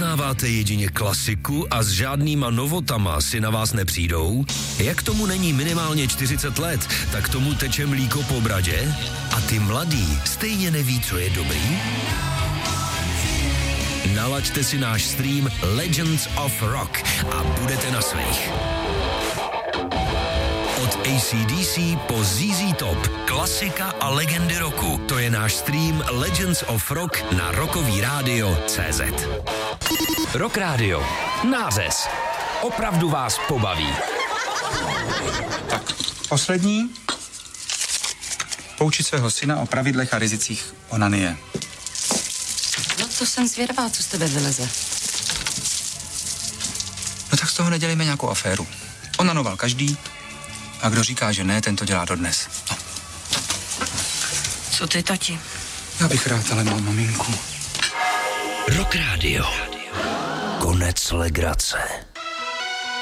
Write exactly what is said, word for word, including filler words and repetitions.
Poznáváte jedině klasiku a s žádnýma novotama si na vás nepřijdou? Jak tomu není minimálně čtyřicet let, tak tomu teče mlíko po bradě? A ty mladý stejně neví, co je dobrý? Nalaďte si náš stream Legends of Rock a budete na svých. Od A C D C po Z Z Top, klasika a legendy roku. To je náš stream Legends of Rock na Rockový rádio tečka cé zet. Rock Radio. Nářez. Opravdu vás pobaví. Tak, poslední. Poučit svého syna o pravidlech a rizicích onanie. No to jsem zvědavá, co z tebe vyleze. No tak z toho nedělejme nějakou aféru. Onanoval každý a kdo říká, že ne, ten to dělá dodnes. No. Co ty, tati? Já bych rád, ale mám maminku. Rock Radio. Konec legrace.